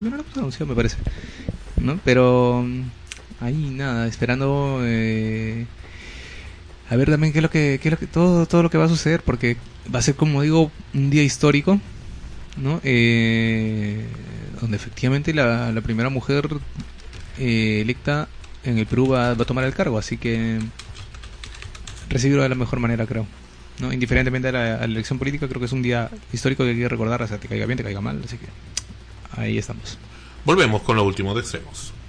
bueno, la anunció, me parece, ¿no? Pero ahí nada, esperando a ver también qué es lo que todo lo que va a suceder, porque va a ser, como digo, un día histórico, ¿no? Donde efectivamente la primera mujer electa en el Perú va a tomar el cargo, así que recibirlo de la mejor manera, creo. ¿No? Indiferentemente a la elección política, creo que es un día histórico que hay que recordar, o sea, te caiga bien, te caiga mal, así que ahí estamos. Volvemos con lo último de Extremos.